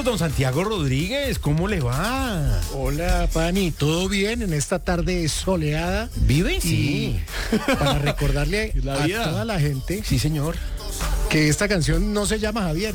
Carlos, don Santiago Rodríguez, ¿cómo le va? Hola, Pani, ¿todo bien en esta tarde soleada? ¿Vive? Sí. Para recordarle La a vida. toda la gente Sí, señor. que esta canción no se llama Javier.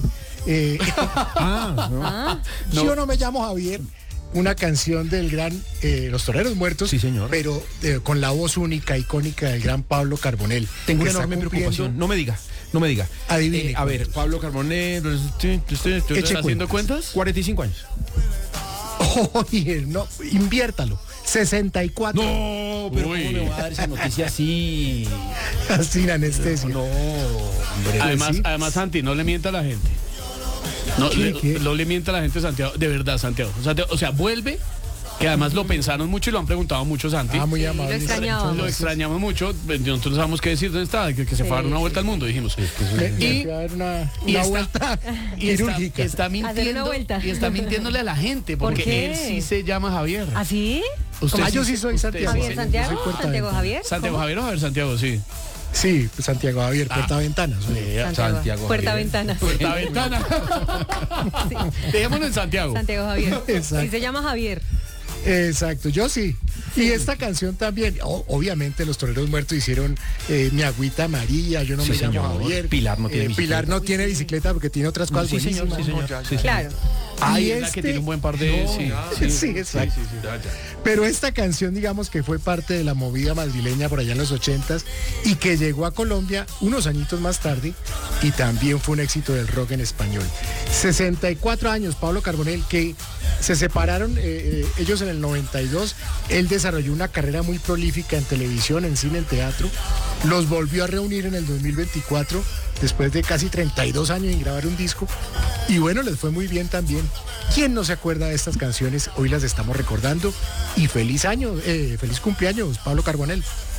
No. Yo no me llamo Javier. Una canción del gran Los Toreros Muertos. Sí, señor. Pero con la voz única, icónica del gran Pablo Carbonell. Tengo una que está enorme cumpliendo- preocupación. No me diga. Adivine. A ver, Pablo Carbonell, ¿estás Eche haciendo cuentas? 45 años. Oye, no, inviértalo. 64. No, pero Uy. ¿cómo me va a dar esa noticia así? Sin anestesia. No, hombre. Además, sí. además, Santi, no le mienta a la gente. No, ¿Qué? no le mienta a la gente, Santiago. De verdad, Santiago. O sea, vuelve, que además lo pensaron mucho y lo han preguntado mucho, Santi. Muy Sí, amable. lo extrañábamos. Lo extrañamos mucho. Nosotros no sabemos qué decir dónde estaba, que se fue a dar una vuelta al mundo, dijimos. Y a dar una y está- vuelta Y quirúrgica. está Hacer una mintiendo. vuelta. Y está mintiéndole a la gente, ¿Por porque qué? él sí se llama Javier. ¿Así? Yo sí soy usted Santiago. sí Javier se- Santiago, yo soy Puerta Santiago Ventana. Javier. Santiago ¿Cómo? Javier o Javier Santiago, sí. Sí, Santiago Javier, Puerta Ventanas. Santiago Puerta Javier. Ventana. La ventana. Dejémoslo en Santiago. Santiago Javier. Exacto. Sí se llama Javier. Exacto, yo sí. Y esta canción también, obviamente los Toreros Muertos hicieron Mi Agüita María, yo no Sí, me llamo señor. Javier. Pilar no tiene Pilar bicicleta. no tiene bicicleta porque tiene otras cosas Sí, señor, buenísimas. sí, señor. Sí, señor. Claro. Ay, Y es la que tiene un buen par de... Sí, exacto. Pero esta canción, digamos que fue parte de la movida madrileña por allá en los 80s y que llegó a Colombia unos añitos más tarde y también fue un éxito del rock en español. 64 años, Pablo Carbonell, que se separaron ellos en el 92. Él desarrolló una carrera muy prolífica en televisión, en cine, en teatro. Los volvió a reunir en el 2024, después de casi 32 años en grabar un disco. Y bueno, les fue muy bien también. ¿Quién no se acuerda de estas canciones? Hoy las estamos recordando. Y feliz año, feliz cumpleaños, Pablo Carbonell.